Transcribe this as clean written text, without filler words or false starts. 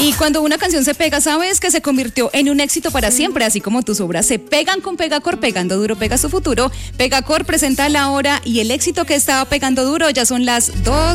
Y cuando una canción se pega, sabes que se convirtió en un éxito para siempre, así como tus obras se pegan con Pegacor, pegando duro pega su futuro. Pegacor presenta la hora y el éxito que estaba pegando duro. Ya son las 2